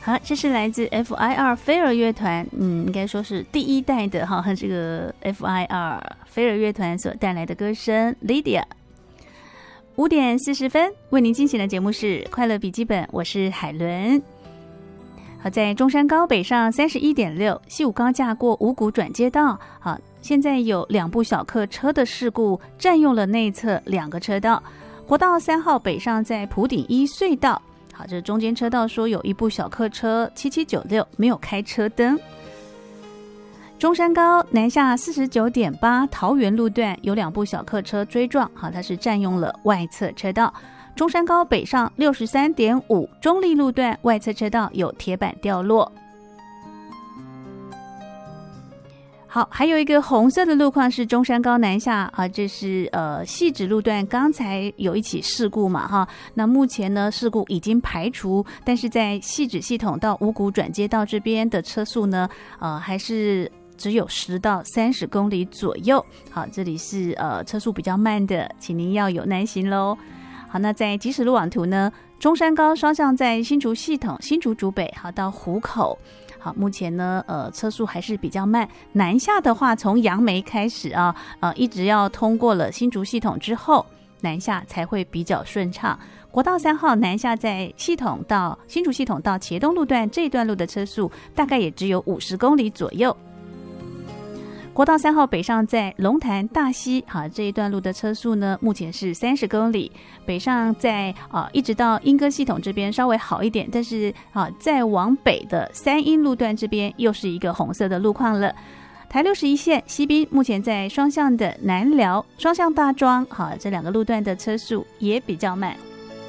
好，这是来自 FIR 飞儿乐团，应该说是第一代的哈，这个 FIR 飞儿乐团所带来的歌声 Lydia。5点40分，为您进行的节目是快乐笔记本，我是海伦。好，在中山高北上 31.6， 西武高架过五股转接道，好，现在有2部小客车的事故，占用了内侧2个车道。国道3号北上在埔顶一隧道，好，这中间车道说有1部小客车7796没有开车灯。中山高南下 49.8 桃园路段有2部小客车追撞，好，它是占用了外侧车道。中山高北上 63.5 中立路段外侧车道有铁板掉落。好，还有一个红色的路况是中山高南下啊，这是汐止路段刚才有一起事故嘛哈，那目前呢事故已经排除，但是在汐止系统到五股转接道这边的车速呢还是只有10到30公里左右。好，这里是车速比较慢的，请您要有耐心咯。好，那在即时路网图呢，中山高双向在新竹系统新竹竹北好到湖口，好，目前呢车速还是比较慢。南下的话从杨梅开始一直要通过了新竹系统之后，南下才会比较顺畅。国道3号南下在系统到新竹系统到茄东路段这一段路的车速大概也只有50公里左右。国道3号北上在龙潭大溪，好，这一段路的车速呢目前是30公里。北上在一直到莺歌系统这边稍微好一点，但是再往北的三鶯路段这边又是一个红色的路况了。台61线西滨目前在双向的南寮、双向大庄，好，这2个路段的车速也比较慢。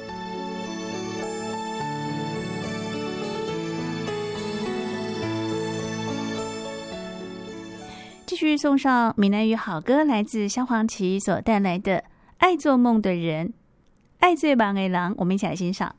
继续送上闽南语好歌，来自萧煌奇所带来的《爱做梦的人》，爱最忙的人，我们一起来欣赏。